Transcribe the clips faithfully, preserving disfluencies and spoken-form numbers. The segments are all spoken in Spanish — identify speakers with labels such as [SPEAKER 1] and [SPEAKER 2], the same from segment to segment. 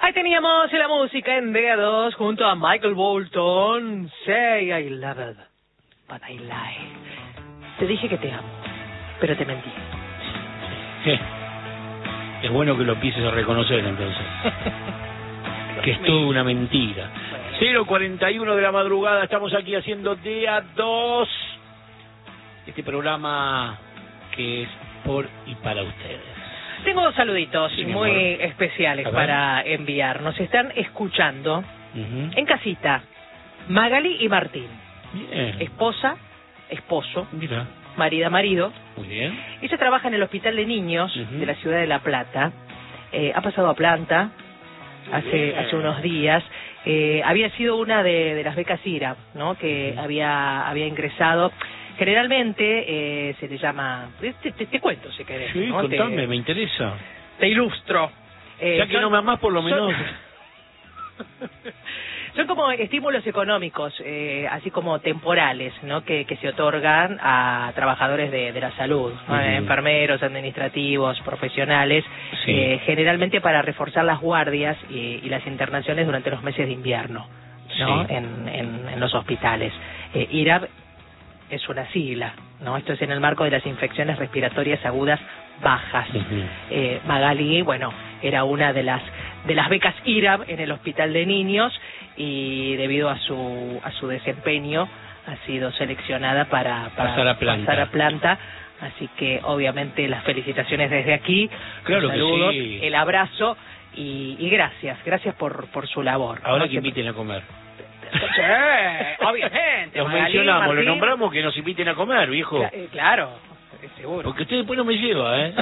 [SPEAKER 1] Ahí teníamos la música en D A dos junto a Michael Bolton. Say I love it, but I lie. Te dije que te amo, pero te mentí.
[SPEAKER 2] Es bueno que lo empieces a reconocer entonces. Que es toda una mentira. cero cuarenta y uno de la madrugada, estamos aquí haciendo D A dos. Este programa que es por y para ustedes.
[SPEAKER 1] Tengo dos saluditos
[SPEAKER 2] sí,
[SPEAKER 1] muy especiales para enviar. Nos están escuchando uh-huh. en casita Magali y Martín.
[SPEAKER 2] Bien.
[SPEAKER 1] Esposa, esposo,
[SPEAKER 2] Mira.
[SPEAKER 1] marida, marido.
[SPEAKER 2] Muy bien.
[SPEAKER 1] Ella trabaja en el Hospital de Niños uh-huh. de la ciudad de La Plata. Eh, ha pasado a planta hace, hace unos días. Eh, había sido una de, de las becas I R A P, ¿no? Que uh-huh. había, había ingresado. Generalmente eh, se le llama... Te, te, te cuento si querés.
[SPEAKER 2] Sí,
[SPEAKER 1] ¿no?
[SPEAKER 2] contame,
[SPEAKER 1] te,
[SPEAKER 2] me interesa.
[SPEAKER 1] Te ilustro.
[SPEAKER 2] Eh, ya que son, no me amás por lo menos...
[SPEAKER 1] Son, son como estímulos económicos, eh, así como temporales, ¿no? Que, que se otorgan a trabajadores de, de la salud, ¿no? uh-huh. enfermeros, administrativos, profesionales, sí. eh, generalmente para reforzar las guardias y, y las internaciones durante los meses de invierno, ¿no? Sí. En, en, en los hospitales. Eh, I R A P es una sigla, ¿no? Esto es en el marco de las infecciones respiratorias agudas bajas. Uh-huh. Eh, Magali, bueno, era una de las de las becas I R A P en el Hospital de Niños y debido a su a su desempeño ha sido seleccionada para, para
[SPEAKER 2] pasar, a planta.
[SPEAKER 1] pasar a planta. Así que obviamente las felicitaciones desde aquí,
[SPEAKER 2] claro
[SPEAKER 1] los saludos,
[SPEAKER 2] que sí.
[SPEAKER 1] el abrazo y, y gracias, gracias por por su labor.
[SPEAKER 2] Ahora
[SPEAKER 1] ¿no?
[SPEAKER 2] que inviten a comer.
[SPEAKER 1] Sí, obviamente.
[SPEAKER 2] Los
[SPEAKER 1] Magali,
[SPEAKER 2] mencionamos,
[SPEAKER 1] Martín.
[SPEAKER 2] Lo nombramos, que nos inviten a comer, viejo.
[SPEAKER 1] Claro, seguro.
[SPEAKER 2] Porque usted después no me lleva, ¿eh?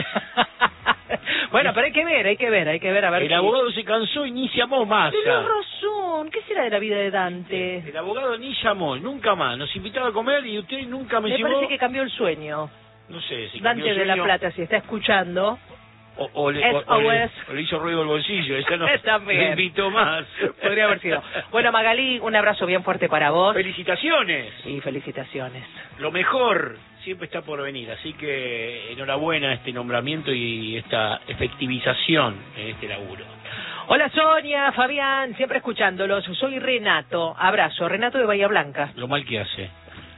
[SPEAKER 1] Bueno, pero hay que ver, hay que ver, hay que ver a ver.
[SPEAKER 2] El
[SPEAKER 1] qué...
[SPEAKER 2] abogado se cansó y ni llamó más.
[SPEAKER 1] Tiene razón. ¿Qué será de la vida de Dante?
[SPEAKER 2] El abogado ni llamó, nunca más. Nos invitaba a comer y usted nunca me,
[SPEAKER 1] me
[SPEAKER 2] llevó.
[SPEAKER 1] Me parece que cambió el sueño.
[SPEAKER 2] No sé si
[SPEAKER 1] Dante de la Plata, si está escuchando.
[SPEAKER 2] O, o, le, o, o, le, o le hizo ruido el bolsillo, ella no le invitó más.
[SPEAKER 1] Podría haber sido. Bueno, Magali, un abrazo bien fuerte para vos.
[SPEAKER 2] Felicitaciones.
[SPEAKER 1] Sí, felicitaciones.
[SPEAKER 2] Lo mejor siempre está por venir, así que enhorabuena este nombramiento y esta efectivización en este laburo.
[SPEAKER 1] Hola Sonia, Fabián, siempre escuchándolos. Soy Renato, abrazo, Renato de Bahía Blanca.
[SPEAKER 2] Lo mal que hace.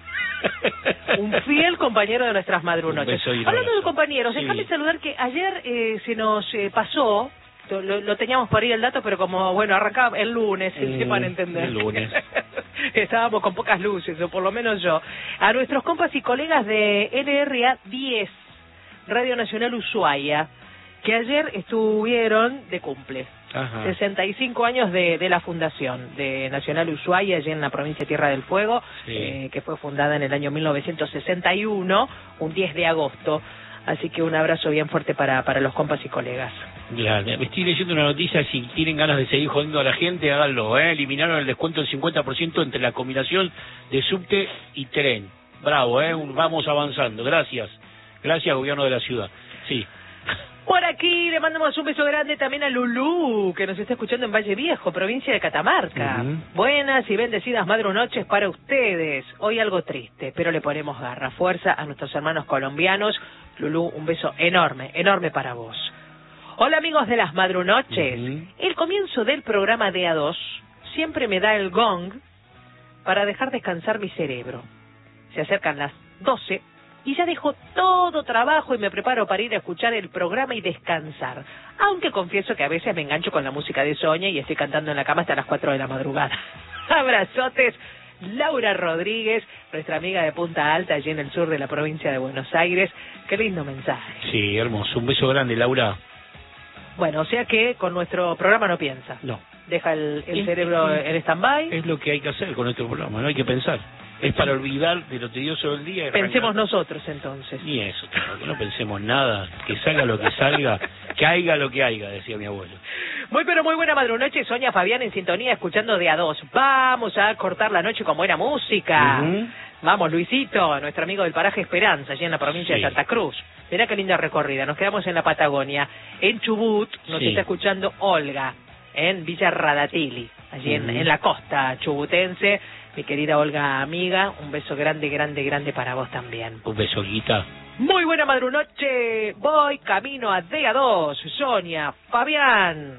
[SPEAKER 1] Un fiel compañero de nuestras madrunoches. Hablando de compañeros, sí. Déjame saludar que ayer eh, se nos eh, pasó, lo, lo teníamos por ahí el dato, pero como, bueno, arrancaba el lunes, mm, se van a entender.
[SPEAKER 2] El lunes.
[SPEAKER 1] Estábamos con pocas luces, o por lo menos yo. A nuestros compas y colegas de L R A diez, Radio Nacional Ushuaia, que ayer estuvieron de cumple. Ajá. sesenta y cinco años de, de la fundación de Nacional Ushuaia, allí en la provincia de Tierra del Fuego, sí. eh, que fue fundada en el año mil novecientos sesenta y uno, un diez de agosto. Así que un abrazo bien fuerte para, para los compas y colegas.
[SPEAKER 2] Claro, me estoy leyendo una noticia, si tienen ganas de seguir jodiendo a la gente, háganlo, ¿eh? Eliminaron el descuento del cincuenta por ciento entre la combinación de subte y tren. Bravo, ¿eh? Vamos avanzando, gracias. Gracias, gobierno de la ciudad. Sí.
[SPEAKER 1] Por aquí le mandamos un beso grande también a Lulú, que nos está escuchando en Valle Viejo, provincia de Catamarca. Uh-huh. Buenas y bendecidas madrunoches para ustedes. Hoy algo triste, pero le ponemos garra, fuerza a nuestros hermanos colombianos. Lulú, un beso enorme, enorme para vos. Hola amigos de las madrunoches. Uh-huh. El comienzo del programa D A dos siempre me da el gong para dejar descansar mi cerebro. Se acercan las doce. Y ya dejo todo trabajo y me preparo para ir a escuchar el programa y descansar. Aunque confieso que a veces me engancho con la música de Sonia y estoy cantando en la cama hasta las cuatro de la madrugada. Abrazotes, Laura Rodríguez, nuestra amiga de Punta Alta, allí en el sur de la provincia de Buenos Aires. Qué lindo mensaje.
[SPEAKER 2] Sí, hermoso. Un beso grande, Laura.
[SPEAKER 1] Bueno, o sea que con nuestro programa no piensa.
[SPEAKER 2] No.
[SPEAKER 1] Deja el, el cerebro en stand-by.
[SPEAKER 2] Es lo que hay que hacer con nuestro programa, no hay que pensar. Es para olvidar de lo tedioso del día.
[SPEAKER 1] Pensemos nosotros entonces.
[SPEAKER 2] Ni eso, que no pensemos nada, que salga lo que salga, que haya lo que haya, decía mi abuelo.
[SPEAKER 1] Muy pero muy buena madrunoche, Sonia, Fabián en sintonía escuchando D A dos. Vamos a cortar la noche con buena música. Uh-huh. Vamos, Luisito, nuestro amigo del paraje Esperanza, allí en la provincia sí. de Santa Cruz. Mirá qué linda recorrida, nos quedamos en la Patagonia. En Chubut nos sí. está escuchando Olga, en Villa Radatili, allí uh-huh. en, en la costa chubutense. Mi querida Olga amiga, un beso grande, grande, grande para vos también.
[SPEAKER 2] Un beso, Guita.
[SPEAKER 1] Muy buena madrunoche, voy camino a D A dos, Sonia, Fabián.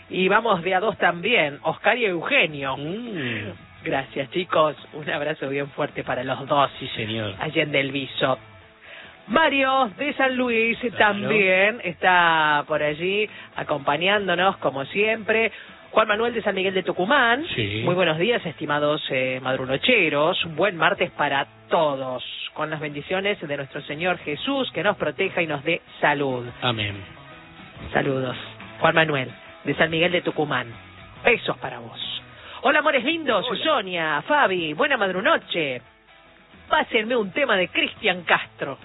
[SPEAKER 1] Y vamos de a dos también, Oscar y Eugenio.
[SPEAKER 2] Mm.
[SPEAKER 1] Gracias, chicos. Un abrazo bien fuerte para los dos.
[SPEAKER 2] Sí, señor.
[SPEAKER 1] Allende el Viso. Mario de San Luis
[SPEAKER 2] claro.
[SPEAKER 1] también está por allí acompañándonos, como siempre. Juan Manuel de San Miguel de Tucumán.
[SPEAKER 2] Sí.
[SPEAKER 1] Muy buenos días, estimados eh, madrunocheros. Buen martes para todos. Con las bendiciones de nuestro Señor Jesús, que nos proteja y nos dé salud.
[SPEAKER 2] Amén.
[SPEAKER 1] Saludos. Juan Manuel de San Miguel de Tucumán. Besos para vos. Hola, amores lindos. Hola. Sonia, Fabi, buena madrunoche. Pásenme un tema de Cristian Castro.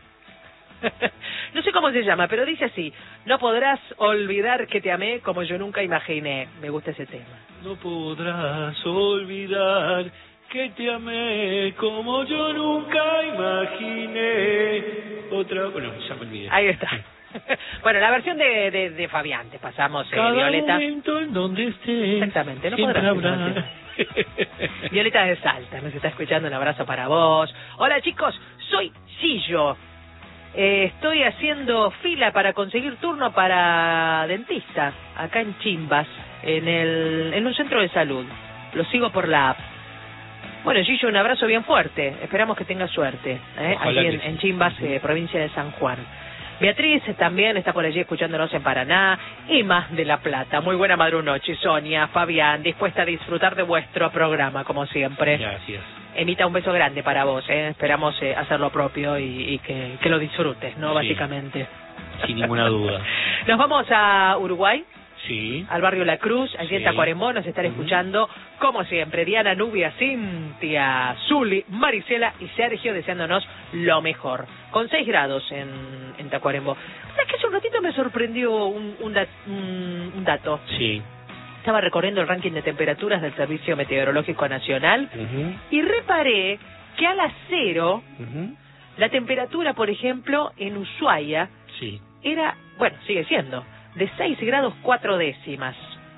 [SPEAKER 1] No sé cómo se llama, pero dice así: no podrás olvidar que te amé como yo nunca imaginé. Me gusta ese tema.
[SPEAKER 2] No podrás olvidar que te amé como yo nunca imaginé. Otra, bueno, ya me olvidé.
[SPEAKER 1] Ahí está. Bueno, la versión de, de, de Fabián, te pasamos, eh,
[SPEAKER 2] Cada
[SPEAKER 1] Violeta.
[SPEAKER 2] momento en donde estés.
[SPEAKER 1] Exactamente, no podrás
[SPEAKER 2] habrá.
[SPEAKER 1] Violeta de Salta, nos está escuchando, un abrazo para vos. Hola chicos, soy Sillo. Eh, estoy haciendo fila para conseguir turno para dentista, acá en Chimbas, en el en un centro de salud. Lo sigo por la app. Bueno, Gillo, un abrazo bien fuerte. Esperamos que tenga suerte, ¿eh? Allí en, en Chimbas, eh, provincia de San Juan. Beatriz también está por allí escuchándonos en Paraná. Y más de La Plata. Muy buena madrunoche. Sonia, Fabián, dispuesta a disfrutar de vuestro programa, como siempre.
[SPEAKER 2] Gracias.
[SPEAKER 1] Emita, un beso grande para vos, ¿eh? Esperamos eh, hacer lo propio y, y que, que lo disfrutes, ¿no? Sí. Básicamente.
[SPEAKER 2] Sin ninguna duda.
[SPEAKER 1] Nos vamos a Uruguay.
[SPEAKER 2] Sí.
[SPEAKER 1] Al barrio La Cruz, allí
[SPEAKER 2] sí.
[SPEAKER 1] en Tacuarembó, nos están uh-huh. escuchando, como siempre, Diana, Nubia, Cintia, Zuli, Marisela y Sergio, deseándonos lo mejor. Con seis grados en, en Tacuarembó. ¿Sabes que hace un ratito me sorprendió un, un, dat, un, un dato?
[SPEAKER 2] Sí.
[SPEAKER 1] Estaba recorriendo el ranking de temperaturas del Servicio Meteorológico Nacional uh-huh. y reparé que a las cero, uh-huh. la temperatura, por ejemplo, en Ushuaia,
[SPEAKER 2] sí.
[SPEAKER 1] era, bueno, sigue siendo, de seis grados cuatro décimas.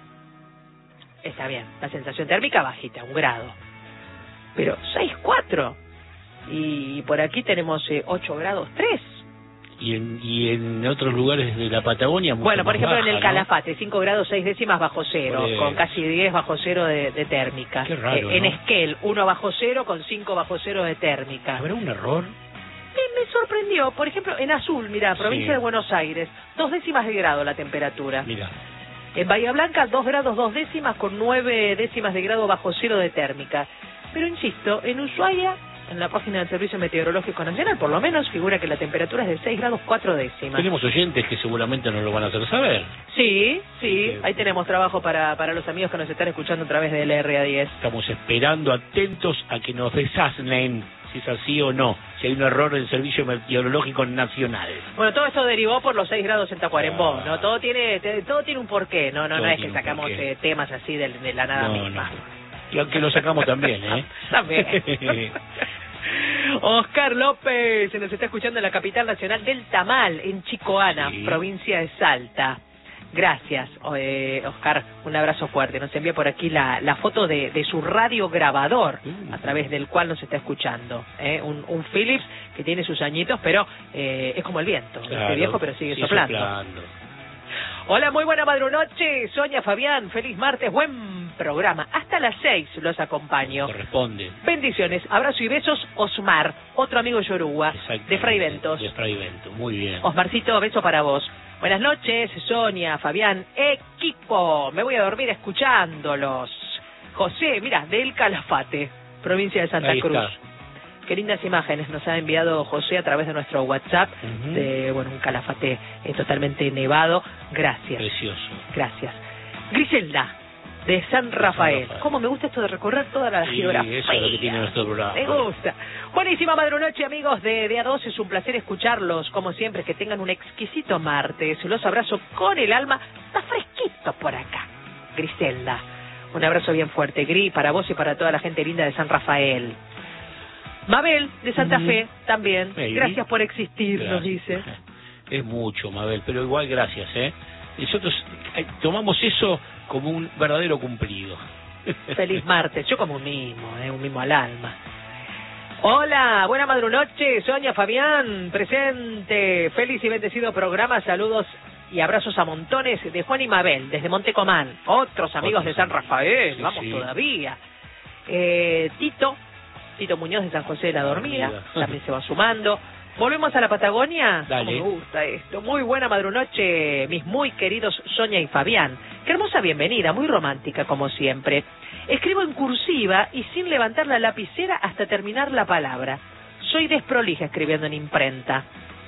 [SPEAKER 1] Está bien, la sensación térmica bajita, un grado. Pero seis cuatro. Y por aquí tenemos eh, ocho grados tres.
[SPEAKER 2] Y en, y en otros lugares de la Patagonia mucho
[SPEAKER 1] Bueno, por
[SPEAKER 2] más
[SPEAKER 1] ejemplo
[SPEAKER 2] baja,
[SPEAKER 1] en el Calafate, ¿no? cinco grados seis décimas bajo cero, pues, con casi diez bajo cero de, de térmica.
[SPEAKER 2] Qué raro,
[SPEAKER 1] eh, en
[SPEAKER 2] ¿no?
[SPEAKER 1] Esquel, uno bajo cero con cinco bajo cero de térmica.
[SPEAKER 2] ¿Habrá un error?
[SPEAKER 1] Me, me sorprendió, por ejemplo, en Azul, mira, provincia sí. de Buenos Aires, dos décimas de grado la temperatura.
[SPEAKER 2] Mira.
[SPEAKER 1] En Bahía Blanca, dos grados dos décimas con nueve décimas de grado bajo cero de térmica. Pero insisto, en Ushuaia, en la página del Servicio Meteorológico Nacional, por lo menos figura que la temperatura es de seis grados cuatro décimas.
[SPEAKER 2] Tenemos oyentes que seguramente nos lo van a hacer saber.
[SPEAKER 1] Sí, sí, ahí tenemos trabajo para, para los amigos que nos están escuchando a través del R A diez.
[SPEAKER 2] Estamos esperando, atentos a que nos desasnen si es así o no, si hay un error del Servicio Meteorológico Nacional.
[SPEAKER 1] Bueno, todo esto derivó por los seis grados en Tacuarembó, ¿no? Todo tiene te, todo tiene un porqué, no no, no es que sacamos eh, temas así de, de la nada
[SPEAKER 2] no,
[SPEAKER 1] misma.
[SPEAKER 2] No. Y aunque lo sacamos también, ¿eh?
[SPEAKER 1] También. Oscar López se nos está escuchando en la capital nacional del Tamal, en Chicoana, sí. provincia de Salta. Gracias, eh, Oscar, un abrazo fuerte. Nos envía por aquí la, la foto de, de su radio grabador, uh-huh. a través del cual nos está escuchando. ¿eh? Un, un Philips que tiene sus añitos, pero eh, es como el viento.
[SPEAKER 2] Claro,
[SPEAKER 1] este viejo, pero sigue, sigue soplando. soplando. Hola, muy buena madrunoche, Sonia, Fabián, feliz martes, buen programa. Hasta las seis los acompaño.
[SPEAKER 2] Corresponde.
[SPEAKER 1] Bendiciones, abrazo y besos, Osmar, otro amigo de Yoruba, de Fray Ventos.
[SPEAKER 2] De Fray Ventos, muy bien.
[SPEAKER 1] Osmarcito, beso para vos. Buenas noches, Sonia, Fabián, equipo. Me voy a dormir escuchándolos. José, mira, del Calafate, provincia de Santa
[SPEAKER 2] Ahí
[SPEAKER 1] Cruz.
[SPEAKER 2] Está.
[SPEAKER 1] Qué lindas imágenes nos ha enviado José a través de nuestro WhatsApp, uh-huh. de bueno un Calafate eh, totalmente nevado. Gracias.
[SPEAKER 2] Precioso.
[SPEAKER 1] Gracias. Griselda, de San Rafael. San Rafael. ¿Cómo me gusta esto de recorrer toda la
[SPEAKER 2] sí,
[SPEAKER 1] geografía?
[SPEAKER 2] Eso es lo que tiene nuestro programa.
[SPEAKER 1] Me gusta. Buenísima madrunoche, amigos de D A dos. Es un placer escucharlos, como siempre. Que tengan un exquisito martes. Los abrazo con el alma. Está fresquito por acá. Griselda, un abrazo bien fuerte. Gris, para vos y para toda la gente linda de San Rafael. Mabel, de Santa uh-huh. Fe, también. Hey, gracias por existir, gracias. Nos dice.
[SPEAKER 2] Es mucho, Mabel, pero igual gracias, ¿eh? Nosotros eh, tomamos eso como un verdadero cumplido.
[SPEAKER 1] Feliz martes, yo como un mimo, ¿eh? Un mimo al alma. Hola, buena madrunoche, Sonia, Fabián, presente. Feliz y bendecido programa, saludos y abrazos a montones de Juan y Mabel, desde Montecomán. Otros amigos
[SPEAKER 2] Otros
[SPEAKER 1] de San
[SPEAKER 2] amigos.
[SPEAKER 1] Rafael,
[SPEAKER 2] Sí,
[SPEAKER 1] vamos
[SPEAKER 2] sí.
[SPEAKER 1] todavía. Eh, Tito, Tito Muñoz de San José de la Dormida,
[SPEAKER 2] Dormida.
[SPEAKER 1] también se va sumando. ¿Volvemos a la Patagonia?
[SPEAKER 2] Dale.
[SPEAKER 1] ¿Cómo me gusta esto? Muy buena madrunoche, mis muy queridos Sonia y Fabián. Qué hermosa bienvenida, muy romántica como siempre. Escribo en cursiva y sin levantar la lapicera hasta terminar la palabra. Soy desprolija escribiendo en imprenta.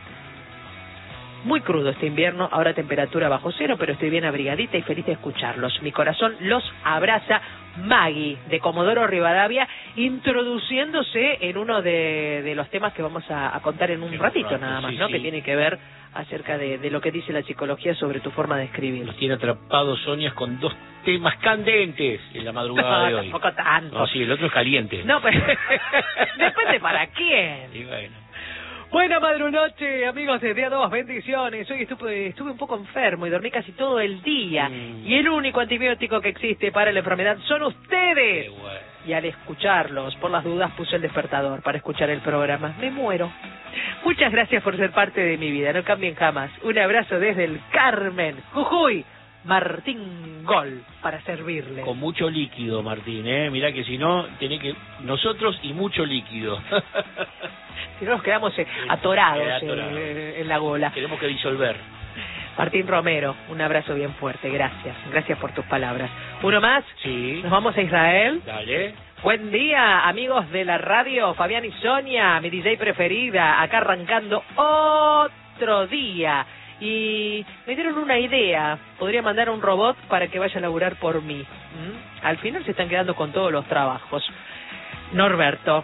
[SPEAKER 1] Muy crudo este invierno, ahora temperatura bajo cero, pero estoy bien abrigadita y feliz de escucharlos. Mi corazón los abraza. Maggie, de Comodoro Rivadavia, introduciéndose en uno de, de los temas que vamos a, a contar en un
[SPEAKER 2] En un
[SPEAKER 1] ratito
[SPEAKER 2] rato,
[SPEAKER 1] nada más,
[SPEAKER 2] sí,
[SPEAKER 1] ¿no?
[SPEAKER 2] sí.
[SPEAKER 1] Que tiene que ver acerca de, de lo que dice la psicología sobre tu forma de escribir.
[SPEAKER 2] Nos tiene atrapados Sonia con dos temas candentes en la madrugada
[SPEAKER 1] No,
[SPEAKER 2] de hoy.
[SPEAKER 1] tampoco tanto.
[SPEAKER 2] No, sí, el otro es caliente.
[SPEAKER 1] No, pero depende para quién.
[SPEAKER 2] Y bueno.
[SPEAKER 1] Buena madrunoche, amigos de Día dos, bendiciones. Hoy estuve, estuve un poco enfermo y dormí casi todo el día.
[SPEAKER 2] Mm.
[SPEAKER 1] Y el único antibiótico que existe para la enfermedad son ustedes.
[SPEAKER 2] Qué bueno.
[SPEAKER 1] Y al escucharlos, por las dudas, puse el despertador para escuchar el programa. Me muero. Muchas gracias por ser parte de mi vida. No cambien jamás. Un abrazo desde el Carmen, Jujuy. Martín Gol, para servirle.
[SPEAKER 2] Con mucho líquido, Martín, ¿eh? Mirá que si no, tenés que... Nosotros y mucho líquido.
[SPEAKER 1] Si no nos quedamos eh, atorados
[SPEAKER 2] Queda atorado.
[SPEAKER 1] eh, en la gola.
[SPEAKER 2] Tenemos que disolver.
[SPEAKER 1] Martín Romero, un abrazo bien fuerte. Gracias. Gracias por tus palabras. ¿Uno más?
[SPEAKER 2] Sí.
[SPEAKER 1] Nos vamos a Israel.
[SPEAKER 2] Dale.
[SPEAKER 1] Buen día, amigos de la radio, Fabián y Sonia, mi D J preferida, acá arrancando otro día. Y me dieron una idea, podría mandar un robot para que vaya a laburar por mí. ¿Mm? Al final se están quedando con todos los trabajos. Norberto.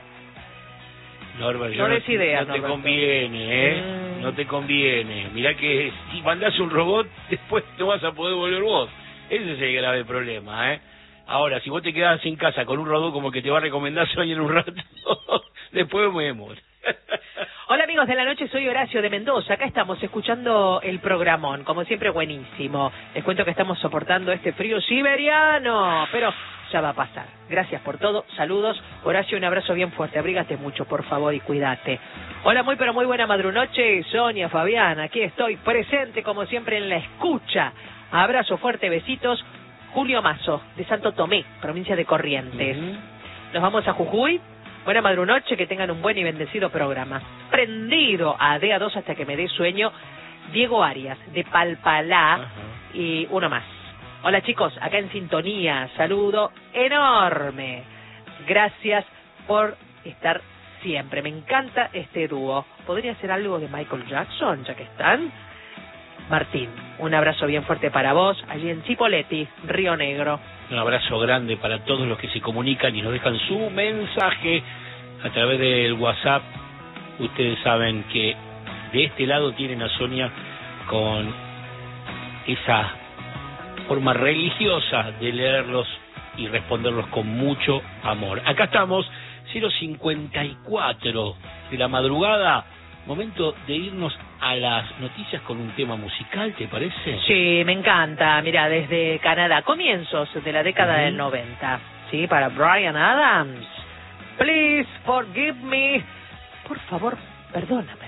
[SPEAKER 2] Norbert,
[SPEAKER 1] No
[SPEAKER 2] yo
[SPEAKER 1] des idea,
[SPEAKER 2] no te
[SPEAKER 1] Norberto.
[SPEAKER 2] conviene, ¿eh?
[SPEAKER 1] Mm.
[SPEAKER 2] No te conviene. Mirá que si mandás un robot, después no vas a poder volver vos. Ese es el grave problema, ¿eh? Ahora, si vos te quedás en casa con un robot como que te va a recomendar Sonia en un rato, después vemos.
[SPEAKER 1] Hola amigos de la noche, soy Horacio de Mendoza. Acá estamos escuchando el programón, como siempre buenísimo. Les cuento que estamos soportando este frío siberiano, pero ya va a pasar. Gracias por todo, saludos. Horacio, un abrazo bien fuerte, abrígate mucho por favor y cuídate. Hola, muy pero muy buena madrunoche, Sonia, Fabián, aquí estoy presente como siempre en la escucha. Abrazo fuerte, besitos. Julio Mazo, de Santo Tomé, provincia de Corrientes.
[SPEAKER 2] Uh-huh.
[SPEAKER 1] Nos vamos a Jujuy. Buena madrunoche, que tengan un buen y bendecido programa. Prendido a D A dos hasta que me dé sueño. Diego Arias, de Palpalá.
[SPEAKER 2] Ajá.
[SPEAKER 1] Y uno más. Hola chicos, acá en sintonía. Saludo enorme. Gracias por estar siempre. Me encanta este dúo. ¿Podría ser algo de Michael Jackson, ya que están? Martín, un abrazo bien fuerte para vos, allí en Chipoleti, Río Negro.
[SPEAKER 2] Un abrazo grande para todos los que se comunican y nos dejan su mensaje a través del WhatsApp. Ustedes saben que de este lado tienen a Sonia con esa forma religiosa de leerlos y responderlos con mucho amor. Acá estamos, cero cincuenta y cuatro de la madrugada. Momento de irnos a las noticias con un tema musical, ¿te parece?
[SPEAKER 1] Sí, me encanta. Mira, desde Canadá, comienzos de la década
[SPEAKER 2] Uh-huh.
[SPEAKER 1] del noventa. Sí, para Bryan Adams. Please forgive me. Por favor, perdóname.